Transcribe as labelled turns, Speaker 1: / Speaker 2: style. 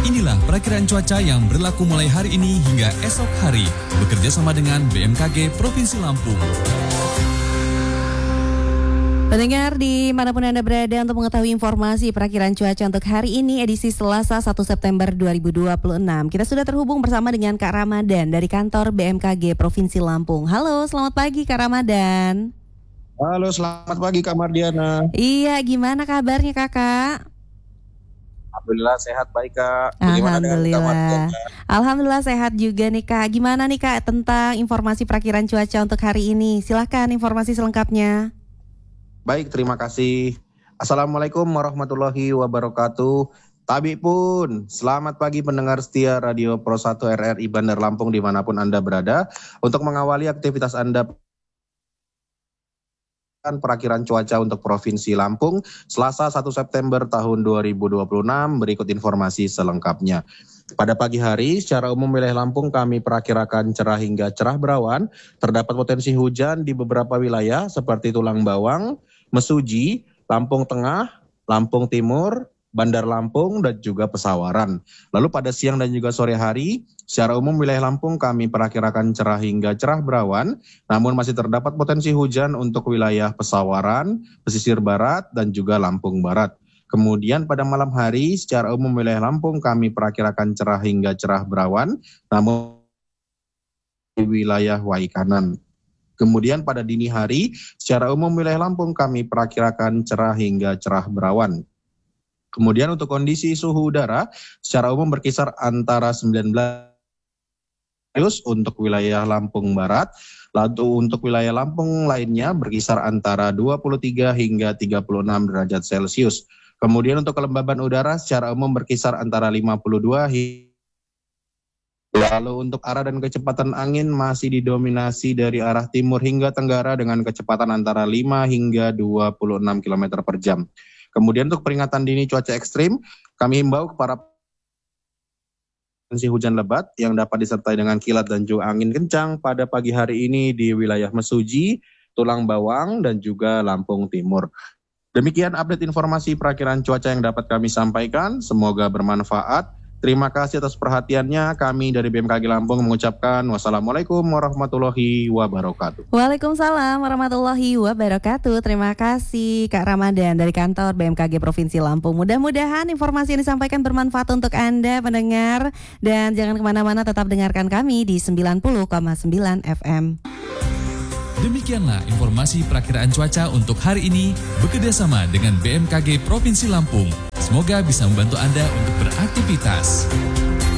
Speaker 1: Inilah perakiraan cuaca yang berlaku mulai hari ini hingga esok hari. Bekerja sama dengan BMKG Provinsi Lampung.
Speaker 2: Pendengar dimanapun Anda berada untuk mengetahui informasi perakiraan cuaca untuk hari ini edisi Selasa 1 September 2026. Kita sudah terhubung bersama dengan Kak Ramadan dari kantor BMKG Provinsi Lampung. Halo, selamat pagi Kak Ramadan.
Speaker 3: Halo, selamat pagi Kak Mardiana.
Speaker 2: Iya, gimana kabarnya Kakak?
Speaker 3: Alhamdulillah sehat baik Kak. Bagaimana dengan Kak Mardiana?
Speaker 2: Alhamdulillah sehat juga nih Kak. Gimana nih Kak tentang informasi perakiraan cuaca untuk hari ini? Silahkan informasi selengkapnya.
Speaker 3: Baik, terima kasih. Assalamualaikum warahmatullahi wabarakatuh. Tabi pun, selamat pagi pendengar setia Radio Pro 1 RRI Bandar Lampung dimanapun Anda berada. Untuk mengawali aktivitas Anda, perakiraan cuaca untuk Provinsi Lampung Selasa 1 September tahun 2026, berikut informasi selengkapnya. Pada pagi hari, secara umum wilayah Lampung kami perakirakan cerah hingga cerah berawan. Terdapat potensi hujan di beberapa wilayah seperti Tulang Bawang, Mesuji, Lampung Tengah, Lampung Timur, Bandar Lampung, dan juga Pesawaran. Lalu pada siang dan juga sore hari, secara umum wilayah Lampung kami perakirakan cerah hingga cerah berawan, namun masih terdapat potensi hujan untuk wilayah Pesawaran, pesisir barat, dan juga Lampung Barat. Kemudian pada malam hari, secara umum wilayah Lampung kami perakirakan cerah hingga cerah berawan, namun di wilayah Waikanan. Kemudian pada dini hari, secara umum wilayah Lampung kami perakirakan cerah hingga cerah berawan. Kemudian untuk kondisi suhu udara, secara umum berkisar antara 19 untuk wilayah Lampung Barat, lalu untuk wilayah Lampung lainnya berkisar antara 23 hingga 36 derajat Celcius. Kemudian untuk kelembaban udara secara umum berkisar antara 52 hingga. Lalu untuk arah dan kecepatan angin masih didominasi dari arah timur hingga tenggara dengan kecepatan antara 5 hingga 26 km per jam. Kemudian untuk peringatan dini cuaca ekstrim, kami himbau kepada potensi hujan lebat yang dapat disertai dengan kilat dan juga angin kencang pada pagi hari ini di wilayah Mesuji, Tulang Bawang, dan juga Lampung Timur. Demikian update informasi perakiraan cuaca yang dapat kami sampaikan. Semoga bermanfaat. Terima kasih atas perhatiannya. Kami dari BMKG Lampung mengucapkan wassalamualaikum warahmatullahi wabarakatuh.
Speaker 2: Waalaikumsalam warahmatullahi wabarakatuh. Terima kasih Kak Ramadan dari kantor BMKG Provinsi Lampung. Mudah-mudahan informasi yang disampaikan bermanfaat untuk Anda pendengar. Dan jangan kemana-mana, tetap dengarkan kami di 90,9 FM.
Speaker 1: Demikianlah informasi perakiraan cuaca untuk hari ini bekerjasama dengan BMKG Provinsi Lampung. Semoga bisa membantu Anda untuk beraktivitas.